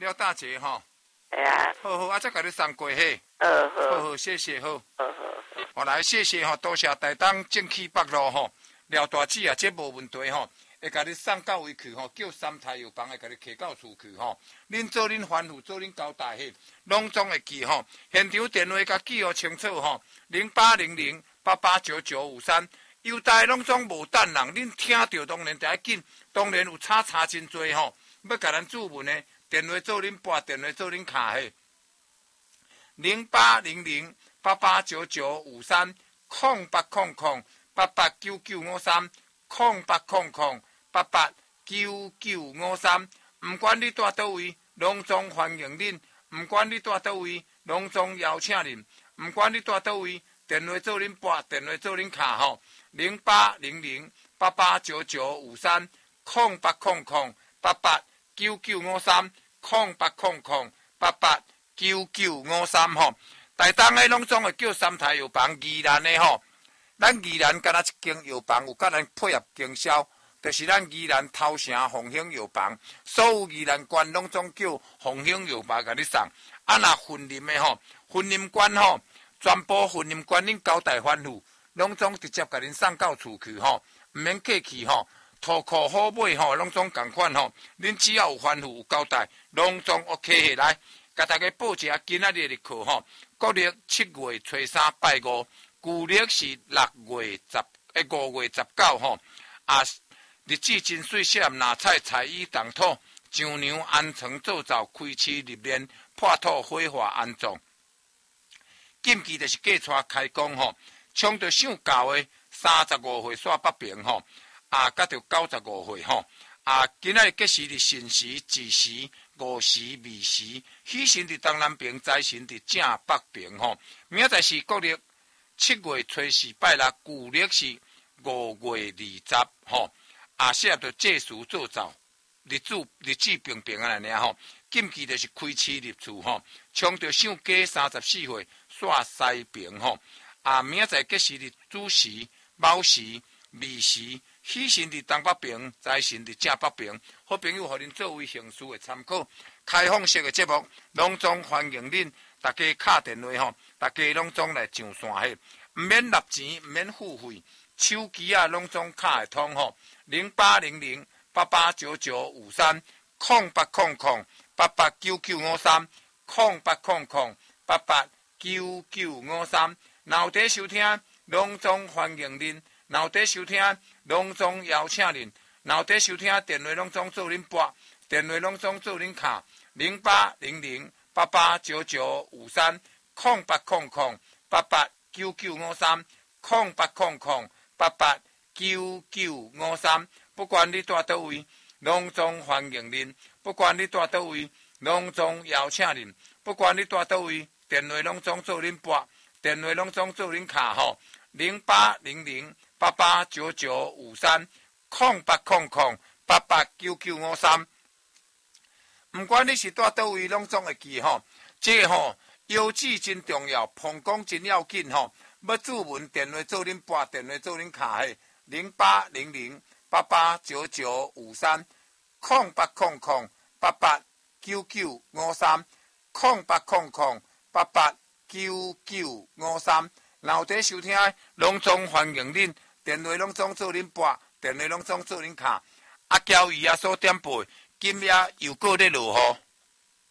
了大姐哈。 哎呀， 好好，再给你送过去。 好好，谢谢好。 好， 好来，谢谢哈，多谢台东正气北路吼，廖大姐啊，这无问题吼，会甲你送到位去吼，叫三太药房会甲你摕到厝去吼。恁做恁吩咐，做恁交代嘿，拢总会记吼。现场电话甲记号清楚吼，0800889953，优待拢总无等人，恁听到当然就紧，当然有查真多吼，要甲咱注文的电话做恁拨，电话做恁卡嘿。0800889953，0800889953，唔管你住倒位，拢总欢迎恁；唔管你住倒位，拢总邀请恁；唔管你住倒位，电话做恁拨，电话做恁卡吼，0800889953，0800889953吼。台东的拢总会叫三台药房，宜兰的吼，咱宜兰敢若一间药房有甲咱配合经销，就是咱宜兰头城鸿兴药房，所有宜兰县拢总叫鸿兴药房甲你送。啊，若婚林的吼，婚林县吼，全部婚林县恁交代吩咐，拢总直接甲恁送到厝去吼，毋免客气吼。土裤好买吼，拢总共款吼，恁只要有吩咐有交代，拢总 OK 下来。甲大家报一下今仔日的课吼，国历7月初3拜5，旧历是5月19吼。啊，日子真水，适合拿菜菜衣动土，上娘安床做灶，开市立练，破土火化安葬。禁忌就是嫁娶开工吼，冲着想教的35岁煞北平吼，啊，甲着95岁吼。啊，今仔日吉时日辰时、子时、午时、未时，喜神伫东南边，财神伫正北边吼。明仔是国历7月初4拜6，旧历是5月20吼。啊，适合着祭祀做灶，日子平平安安吼。禁忌就是开市入厝吼，冲着想嫁34岁煞西平吼。啊，明仔吉时日子时、卯时、未时。喜神伫东北边，财神伫正北边。好朋友，互恁作为行事的参考。开放式的节目，拢总欢迎恁大家敲电话吼，大家拢总来上线嘿，唔免纳钱，唔免付费，手机啊拢总敲会通吼。0800889953，0800889953，若有伫收听，拢总欢迎恁。若有伫收听，拢总邀请恁；若有伫收听，电话拢总做恁拨，电话拢总做恁卡。0800889953，0800889953，不管你住倒位，拢总欢迎恁；不管你住倒位，拢总邀请恁；不管你住倒位，电话拢总做恁拨，电话拢总做恁卡吼。0800889953，0800889953。唔管你是住倒位，拢总会记吼。这吼腰子真重要，膀胱真要紧吼。要注文电话做恁拨，电话做恁卡嘿。0800889953，0800889953。若有伫收听，拢总欢迎恁，电话拢总做恁拨，电话拢总做恁卡。阿娇姨啊所点播，今夜又过咧落雨。